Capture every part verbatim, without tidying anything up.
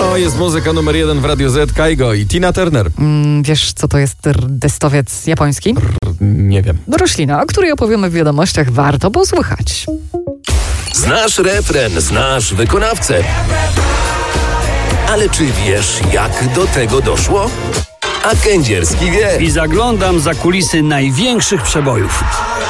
To jest muzyka numer jeden w Radiu Z. Kaigo i Tina Turner. Mm, wiesz, co to jest destowiec japoński? R- nie wiem. Roślina, o której opowiemy w wiadomościach. Warto posłuchać. Znasz refren, znasz wykonawcę. Ale czy wiesz, jak do tego doszło? A Kędzierski wie. I zaglądam za kulisy największych przebojów.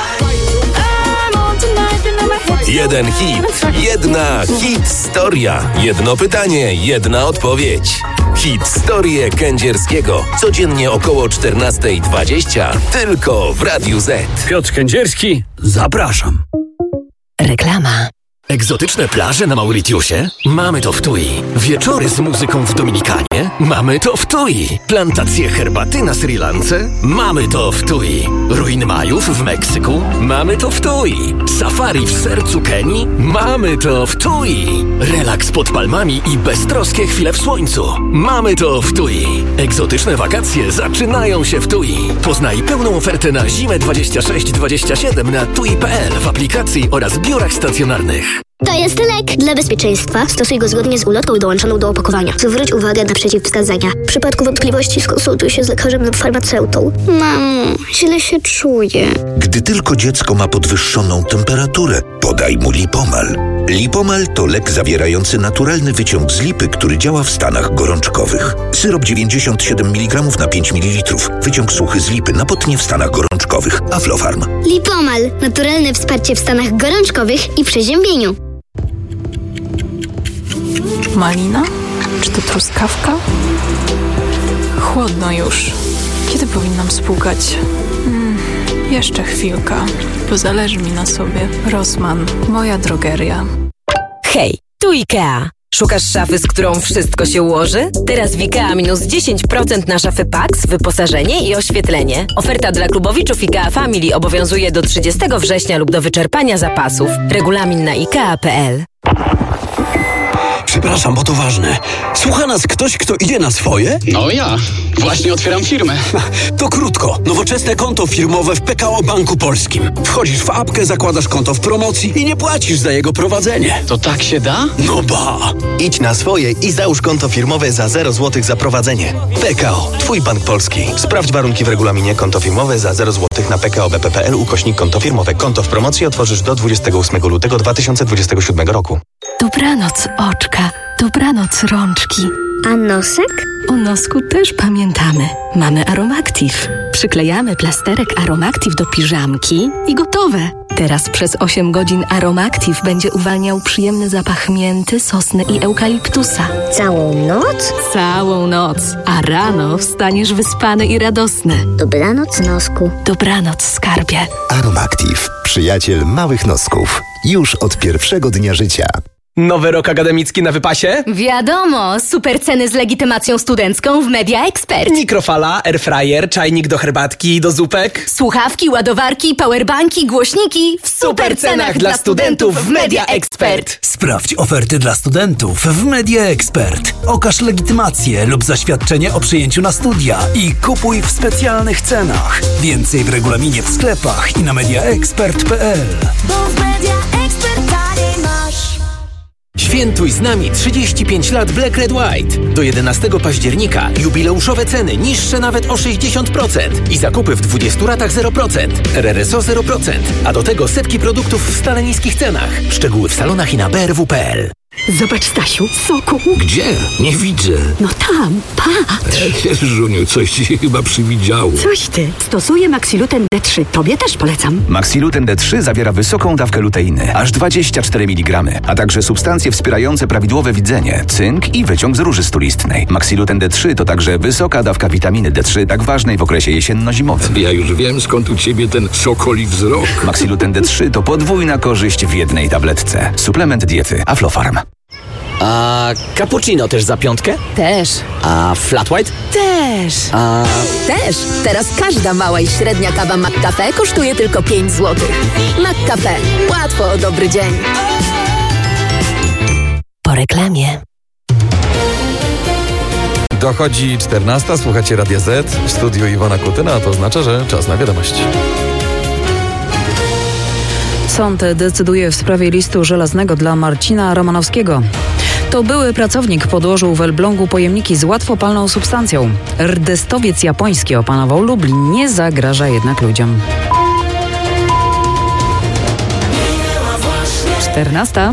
Jeden hit, jedna hit-storia. Jedno pytanie, jedna odpowiedź. Hit-storię Kędzierskiego. Codziennie około czternasta dwadzieścia. Tylko w Radiu Z. Piotr Kędzierski, zapraszam. Reklama. Egzotyczne plaże na Mauritiusie? Mamy to w Tui. Wieczory z muzyką w Dominikanie? Mamy to w Tui. Plantacje herbaty na Sri Lance? Mamy to w Tui. Ruiny Majów w Meksyku? Mamy to w Tui. Safari w sercu Kenii? Mamy to w Tui. Relaks pod palmami i beztroskie chwile w słońcu? Mamy to w Tui. Egzotyczne wakacje zaczynają się w Tui. Poznaj pełną ofertę na zimę dwadzieścia sześć dwadzieścia siedem na tui kropka pe el w aplikacji oraz biurach stacjonarnych. To jest lek. Dla bezpieczeństwa stosuj go zgodnie z ulotką dołączoną do opakowania. Zwróć uwagę na przeciwwskazania. W przypadku wątpliwości skonsultuj się z lekarzem lub farmaceutą. Mamo, źle się czuję. Gdy tylko dziecko ma podwyższoną temperaturę, podaj mu Lipomal. Lipomal to lek zawierający naturalny wyciąg z lipy, który działa w stanach gorączkowych. Syrop dziewięćdziesiąt siedem miligramów na pięć mililitrów. Wyciąg suchy z lipy na potnie w stanach gorączkowych. Aflofarm. Lipomal. Naturalne wsparcie w stanach gorączkowych i przeziębieniu. Malina? Czy to truskawka? Chłodno już. Kiedy powinnam spłukać? Hmm, jeszcze chwilka, bo zależy mi na sobie. Rossmann, moja drogeria. Hej, tu IKEA. Szukasz szafy, z którą wszystko się ułoży? Teraz w IKEA minus dziesięć procent na szafy Pax, wyposażenie i oświetlenie. Oferta dla klubowiczów IKEA Family obowiązuje do trzydziestego września lub do wyczerpania zapasów. Regulamin na ikea kropka pe el. Przepraszam, bo to ważne. Słucha nas ktoś, kto idzie na swoje? No ja. Właśnie otwieram firmę. To krótko. Nowoczesne konto firmowe w P K O Banku Polskim. Wchodzisz w apkę, zakładasz konto w promocji i nie płacisz za jego prowadzenie. To tak się da? No ba! Idź na swoje i załóż konto firmowe za zero złotych za prowadzenie. P K O. Twój bank polski. Sprawdź warunki w regulaminie. Konto firmowe za zero złotych na p k o b p kropka pe el ukośnik konto firmowe. Konto w promocji otworzysz do dwudziestego ósmego lutego dwa tysiące dwudziestego siódmego roku. Dobranoc oczka, dobranoc rączki. A nosek? O nosku też pamiętamy. Mamy Aromactive. Przyklejamy plasterek Aromactive do piżamki i gotowe. Teraz przez osiem godzin Aromactive będzie uwalniał przyjemny zapach mięty, sosny i eukaliptusa. Całą noc? Całą noc. A rano wstaniesz wyspany i radosny. Dobranoc, nosku. Dobranoc, skarbie. Aromactive. Przyjaciel małych nosków. Już od pierwszego dnia życia. Nowy rok akademicki na wypasie? Wiadomo, super ceny z legitymacją studencką w Media Expert. Mikrofala, airfryer, czajnik do herbatki i do zupek. Słuchawki, ładowarki, powerbanki, głośniki w super cenach dla studentów w Media Expert. Sprawdź oferty dla studentów w Media Expert. Okaż legitymację lub zaświadczenie o przyjęciu na studia i kupuj w specjalnych cenach. Więcej w regulaminie w sklepach i na media expert kropka pe el. Bo w Media Expert taniej masz. Świętuj z nami trzydzieści pięć lat Black Red White. Do jedenastego października jubileuszowe ceny niższe nawet o sześćdziesiąt procent i zakupy w dwudziestu ratach zero procent. R R S O zero procent. A do tego setki produktów w stale niskich cenach. Szczegóły w salonach i na b r w kropka pe el. Zobacz, Stasiu, soku. Gdzie? Nie widzę. No tam, patrz. Żuniu, coś ci się chyba przywidziało. Coś ty. Stosuję Maxiluten D trzy. Tobie też polecam. Maxiluten D trzy zawiera wysoką dawkę luteiny, aż dwadzieścia cztery miligramy, a także substancje wspierające prawidłowe widzenie, cynk i wyciąg z róży stulistnej. Maxiluten D trzy to także wysoka dawka witaminy D trzy, tak ważnej w okresie jesienno-zimowym. Ja już wiem, skąd u ciebie ten sokoli wzrok. Maxiluten D trzy to podwójna korzyść w jednej tabletce. Suplement diety Aflofarm. A cappuccino też za piątkę? Też. A flat white? Też. A... Też. Teraz każda mała i średnia kawa McCafe kosztuje tylko pięć złotych. McCafe. Łatwo o dobry dzień. Po reklamie. Dochodzi czternasta, słuchacie Radia Z, w studiu Iwona Kutyna, a to oznacza, że czas na wiadomości. Sąd decyduje w sprawie listu żelaznego dla Marcina Romanowskiego. To były pracownik podłożył w Elblągu pojemniki z łatwopalną substancją. Rdestowiec japoński opanował Lublin, nie zagraża jednak ludziom. czternasta.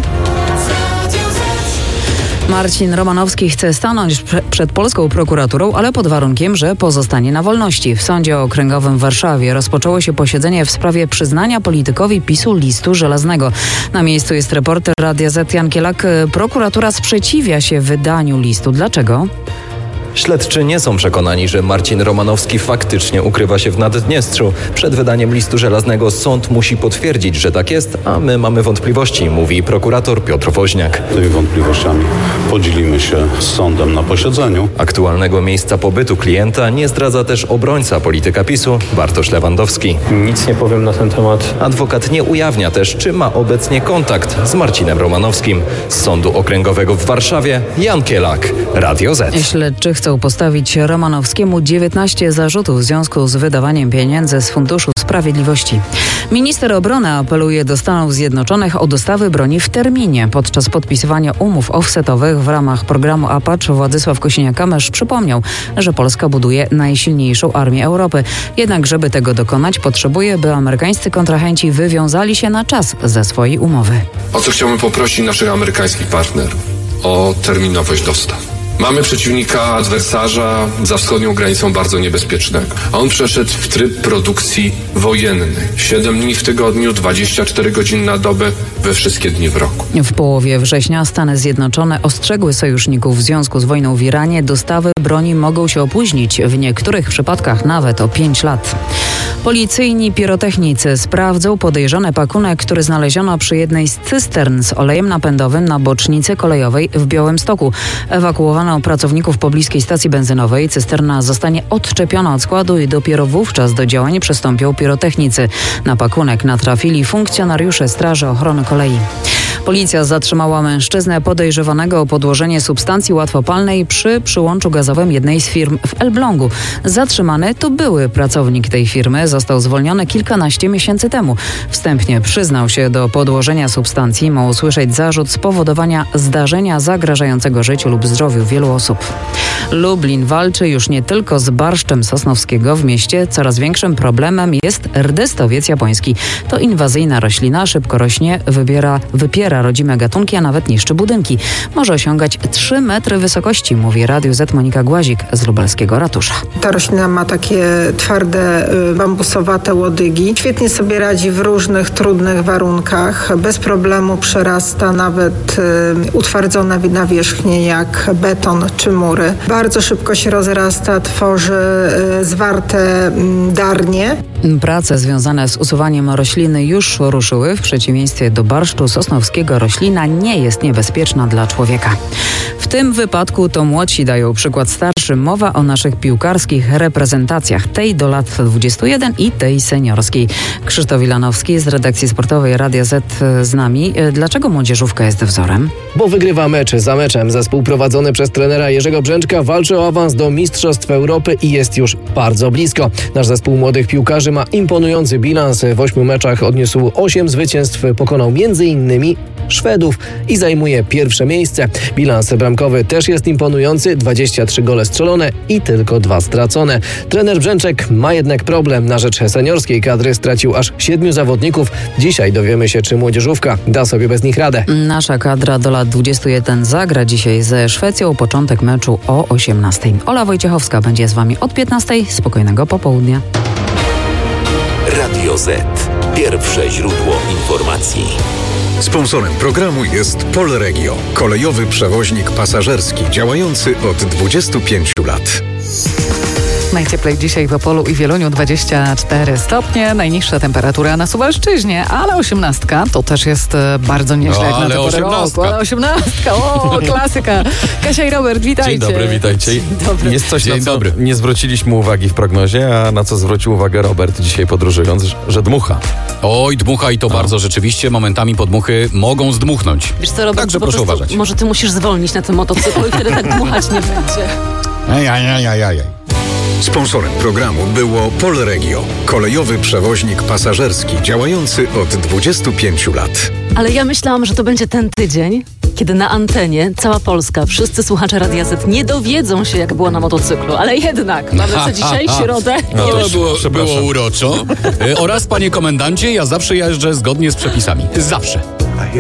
Marcin Romanowski chce stanąć przed polską prokuraturą, ale pod warunkiem, że pozostanie na wolności. W Sądzie Okręgowym w Warszawie rozpoczęło się posiedzenie w sprawie przyznania politykowi PiSu listu żelaznego. Na miejscu jest reporter Radia Z Jan Kielak. Prokuratura sprzeciwia się wydaniu listu. Dlaczego? Śledczy nie są przekonani, że Marcin Romanowski faktycznie ukrywa się w Naddniestrzu. Przed wydaniem listu żelaznego sąd musi potwierdzić, że tak jest, a my mamy wątpliwości, mówi prokurator Piotr Woźniak. Tymi wątpliwościami podzielimy się z sądem na posiedzeniu. Aktualnego miejsca pobytu klienta nie zdradza też obrońca polityka PiSu Bartosz Lewandowski. Nic nie powiem na ten temat. Adwokat nie ujawnia też, czy ma obecnie kontakt z Marcinem Romanowskim. Z Sądu Okręgowego w Warszawie Jan Kielak, Radio Z. Śledczy chcą postawić Romanowskiemu dziewiętnaście zarzutów w związku z wydawaniem pieniędzy z Funduszu Sprawiedliwości. Minister obrony apeluje do Stanów Zjednoczonych o dostawy broni w terminie. Podczas podpisywania umów offsetowych w ramach programu Apache Władysław Kosiniak-Kamysz przypomniał, że Polska buduje najsilniejszą armię Europy. Jednak żeby tego dokonać, potrzebuje, by amerykańscy kontrahenci wywiązali się na czas ze swojej umowy. O co chciałbym poprosić naszych amerykańskich partnerów? O terminowość dostaw. Mamy przeciwnika, adwersarza za wschodnią granicą bardzo niebezpiecznego. A on przeszedł w tryb produkcji wojennej. siedem dni w tygodniu, dwadzieścia cztery godziny na dobę, we wszystkie dni w roku. W połowie września Stany Zjednoczone ostrzegły sojuszników w związku z wojną w Iranie. Dostawy broni mogą się opóźnić, w niektórych przypadkach nawet o pięć lat. Policyjni pirotechnicy sprawdzą podejrzany pakunek, który znaleziono przy jednej z cystern z olejem napędowym na bocznicy kolejowej w Białymstoku. Ewakuowano pracowników pobliskiej stacji benzynowej. Cysterna zostanie odczepiona od składu i dopiero wówczas do działań przystąpią pirotechnicy. Na pakunek natrafili funkcjonariusze Straży Ochrony Kolei. Policja zatrzymała mężczyznę podejrzewanego o podłożenie substancji łatwopalnej przy przyłączu gazowym jednej z firm w Elblągu. Zatrzymany to były pracownik tej firmy. Został zwolniony kilkanaście miesięcy temu. Wstępnie przyznał się do podłożenia substancji. Ma usłyszeć zarzut spowodowania zdarzenia zagrażającego życiu lub zdrowiu wielu osób. Lublin walczy już nie tylko z barszczem sosnowskiego. W mieście coraz większym problemem jest rdestowiec japoński. To inwazyjna roślina, szybko rośnie, wybiera, wypiera rodzime gatunki, a nawet niszczy budynki. Może osiągać trzy metry wysokości, mówi Radiu Z Monika Głazik z lubelskiego ratusza. Ta roślina ma takie twarde, bambusowate łodygi. Świetnie sobie radzi w różnych trudnych warunkach. Bez problemu przerasta nawet utwardzone nawierzchnie jak beton czy mury. Bardzo szybko się rozrasta, tworzy zwarte darnie. Prace związane z usuwaniem rośliny już ruszyły. W przeciwieństwie do barszczu sosnowskiego roślina nie jest niebezpieczna dla człowieka. W tym wypadku to młodsi dają przykład starszym. Mowa o naszych piłkarskich reprezentacjach, tej do lat dwudziestu jeden i tej seniorskiej. Krzysztof Wilanowski z redakcji sportowej Radia Z z nami. Dlaczego młodzieżówka jest wzorem? Bo wygrywa mecz za meczem. Zespół prowadzony przez trenera Jerzego Brzęczka walczy o awans do Mistrzostw Europy i jest już bardzo blisko. Nasz zespół młodych piłkarzy ma imponujący bilans. W ośmiu meczach odniósł osiem zwycięstw, pokonał między innymi Szwedów i zajmuje pierwsze miejsce. Bilans bramkowy też jest imponujący, dwadzieścia trzy gole strzelone i tylko dwa stracone. Trener Brzęczek ma jednak problem. Na rzecz seniorskiej kadry stracił aż siedmiu zawodników. Dzisiaj dowiemy się, czy młodzieżówka da sobie bez nich radę. Nasza kadra do lat dwudziestu jeden zagra dzisiaj ze Szwecją. Początek meczu o osiemnastej. Ola Wojciechowska będzie z wami od piętnastej. Spokojnego popołudnia. Radio Z. Pierwsze źródło informacji. Sponsorem programu jest Polregio, kolejowy przewoźnik pasażerski działający od dwudziestu pięciu lat. Najcieplej dzisiaj w Opolu i Wieluniu dwadzieścia cztery stopnie, najniższa temperatura na Suwalszczyźnie, ale osiemnastka to też jest bardzo nieźle jak na tę porę roku. Ale osiemnastka, o, klasyka. Kasia i Robert, witajcie. Dzień dobry, witajcie. Dzień dobry. Jest coś, Dzień na co dobry. nie zwróciliśmy uwagi w prognozie, a na co zwrócił uwagę Robert dzisiaj podróżując, że dmucha. Oj, dmucha i to bardzo rzeczywiście, momentami podmuchy mogą zdmuchnąć. Wiesz co, Robert, Także po proszę prostu uważać. Może ty musisz zwolnić na tym motocyklu i wtedy tak dmuchać nie będzie. Ej, ej, ej, ej, ej. Sponsorem programu było Polregio, kolejowy przewoźnik pasażerski działający od dwudziestu pięciu lat. Ale ja myślałam, że to będzie ten tydzień, kiedy na antenie cała Polska, wszyscy słuchacze Radia Z nie dowiedzą się, jak było na motocyklu. Ale jednak, mamy co dzisiaj, środę. No to było, było uroczo. Y, oraz, panie komendancie, ja zawsze jeżdżę zgodnie z przepisami. Zawsze.